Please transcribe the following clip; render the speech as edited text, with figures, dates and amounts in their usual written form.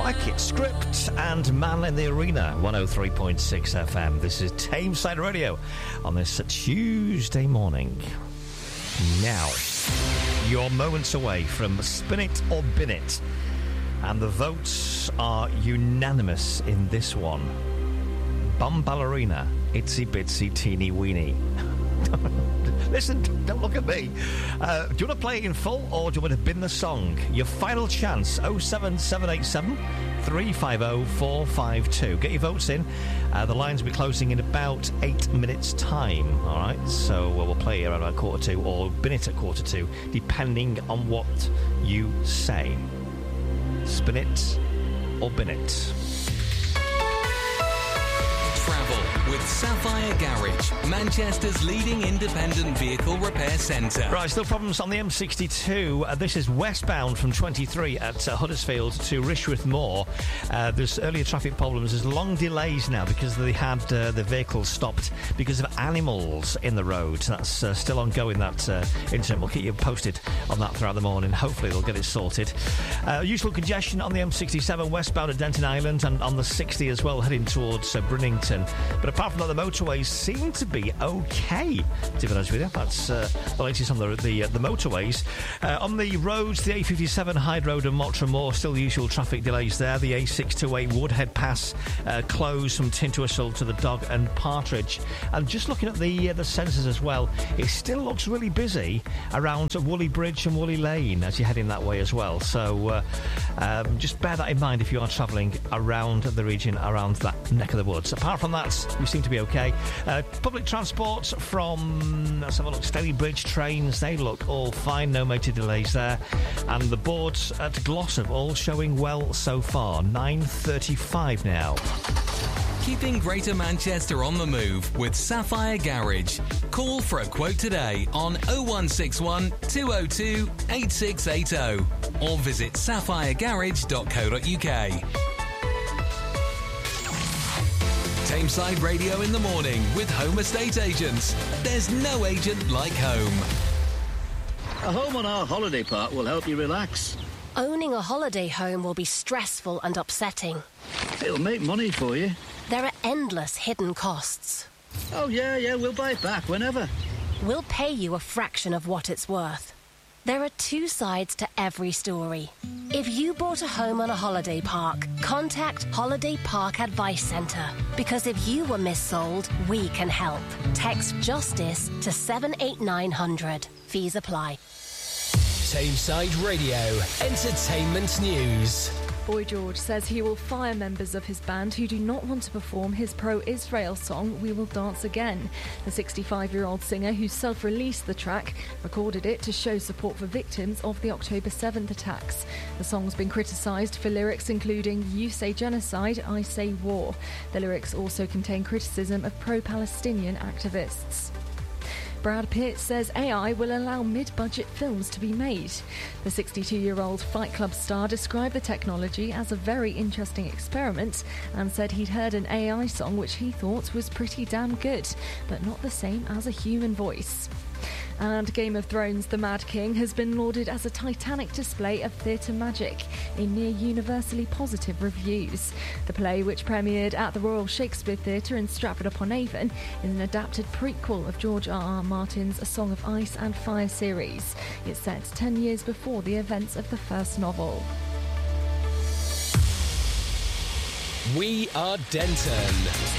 like it. Script and Man in the Arena, 103.6 FM. This is Tameside Radio on this Tuesday morning. Now, you're moments away from Spin It or Bin It, and the votes are unanimous in this one. Bum Ballerina, Itsy Bitsy Teeny Weeny. Listen, don't look at me. Do you want to play it in full, or do you want to bin the song? Your final chance, 07787 350 452. Get your votes in. The lines will be closing in about 8 minutes' time. All right, so we'll play it around about 1:45 or bin it at 1:45, depending on what you say. Spin it or bin it. Travel with Sapphire Garage, Manchester's leading independent vehicle repair centre. Right, still problems on the M62. This is westbound from 23 at Huddersfield to Rishworth Moor. There's earlier traffic problems. There's long delays now because they had the vehicles stopped because of animals in the road. That's still ongoing, that incident. We'll keep you posted on that throughout the morning. Hopefully they'll get it sorted. Usual congestion on the M67 westbound at Denton Island, and on the 60 as well, heading towards Brinnington. But apart from that, the motorways seem to be okay, to be honest with you. That's the latest on the motorways. On the roads, the A57 Hyde Road and Mottram Moor, still the usual traffic delays there. The A628 Woodhead Pass closed from Tintwistle to the Dog and Partridge. And just looking at the sensors as well, it still looks really busy around Woolley Bridge and Woolley Lane as you're heading that way as well. So just bear that in mind if you are travelling around the region, around that neck of the woods. Apart from that, we seem to be okay. Public transport from, let's have a look, Stalybridge trains, they look all fine, no major delays there. And the boards at Glossop all showing well so far. 9:35 now. Keeping Greater Manchester on the move with Sapphire Garage. Call for a quote today on 0161 202 8680 or visit sapphiregarage.co.uk. Tameside Radio in the morning with Home Estate Agents. There's no agent like home. A home on our holiday park will help you relax. Owning a holiday home will be stressful and upsetting. It'll make money for you. There are endless hidden costs. Oh, yeah, we'll buy it back whenever. We'll pay you a fraction of what it's worth. There are two sides to every story. If you bought a home on a holiday park, contact Holiday Park Advice Centre. Because if you were missold, we can help. Text JUSTICE to 78900. Fees apply. Tameside Radio, entertainment news. Boy George says he will fire members of his band who do not want to perform his pro-Israel song, We Will Dance Again. The 65-year-old singer, who self-released the track, recorded it to show support for victims of the October 7th attacks. The song's been criticised for lyrics including "You say genocide, I say war." The lyrics also contain criticism of pro-Palestinian activists. Brad Pitt says AI will allow mid-budget films to be made. The 62-year-old Fight Club star described the technology as a very interesting experiment and said he'd heard an AI song which he thought was pretty damn good, but not the same as a human voice. And Game of Thrones The Mad King has been lauded as a titanic display of theatre magic in near universally positive reviews. The play, which premiered at the Royal Shakespeare Theatre in Stratford-upon-Avon, is an adapted prequel of George R.R. Martin's A Song of Ice and Fire series. It's set 10 years before the events of the first novel. We are Denton.